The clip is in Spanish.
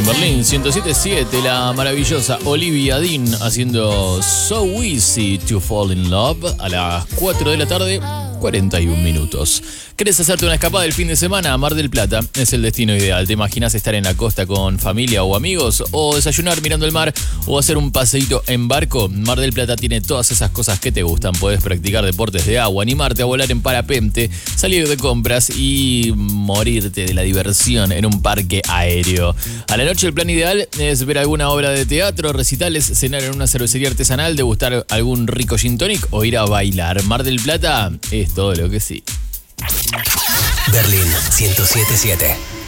Berlín 107.7, la maravillosa Olivia Dean haciendo So Easy to Fall in Love a las 4 de la tarde, 41 minutos. ¿Querés hacerte una escapada el fin de semana? Mar del Plata es el destino ideal. ¿Te imaginas estar en la costa con familia o amigos? ¿O desayunar mirando el mar? ¿O hacer un paseíto en barco? Mar del Plata tiene todas esas cosas que te gustan. Podés practicar deportes de agua, animarte a volar en parapente, salir de compras y morirte de la diversión en un parque aéreo. A la noche el plan ideal es ver alguna obra de teatro, recitales, cenar en una cervecería artesanal, degustar algún rico gin tonic o ir a bailar. Mar del Plata es todo lo que sí. Berlín 107.7.